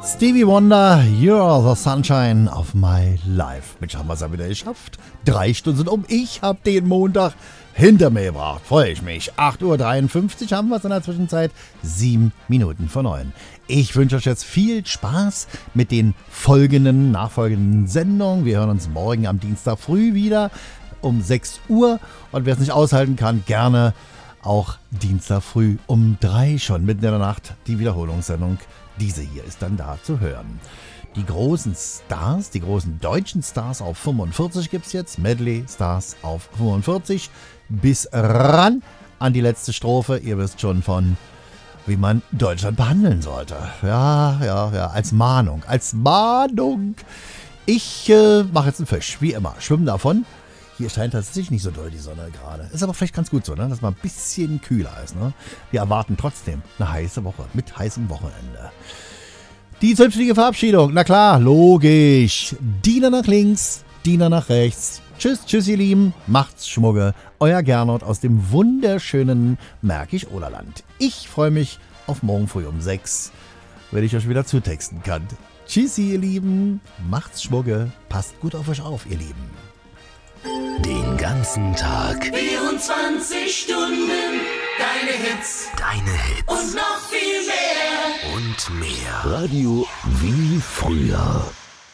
Stevie Wonder, You're the Sunshine of My Life. Mensch, haben wir es ja wieder geschafft. 3 Stunden sind um. Ich habe den Montag hinter mir gebracht. Freue ich mich. 8:53 Uhr haben wir es in der Zwischenzeit. 7 Minuten vor 9. Ich wünsche euch jetzt viel Spaß mit den nachfolgenden Sendungen. Wir hören uns morgen am Dienstag früh wieder um 6 Uhr. Und wer es nicht aushalten kann, gerne auch Dienstag früh um 3 schon mitten in der Nacht die Wiederholungssendung. Diese hier ist dann da zu hören. Die großen Stars, die großen deutschen Stars auf 45 gibt es jetzt. Medley Stars auf 45. Bis ran an die letzte Strophe. Ihr wisst schon von, wie man Deutschland behandeln sollte. Ja, als Mahnung. Ich mache jetzt einen Fisch, wie immer. Schwimmen davon. Hier scheint tatsächlich nicht so doll die Sonne gerade. Ist aber vielleicht ganz gut so, ne? Dass man ein bisschen kühler ist. Ne? Wir erwarten trotzdem eine heiße Woche mit heißem Wochenende. Die zünftige Verabschiedung, na klar, logisch. Diener nach links, Diener nach rechts. Tschüss, ihr Lieben. Macht's Schmugge. Euer Gernot aus dem wunderschönen Märkisch-Oderland. Ich freue mich auf morgen früh um 6, wenn ich euch wieder zutexten kann. Tschüssi, ihr Lieben. Macht's Schmugge. Passt gut auf euch auf, ihr Lieben. Den ganzen Tag. 24 Stunden. Deine Hits. Und noch viel mehr. Und mehr. Radio wie früher.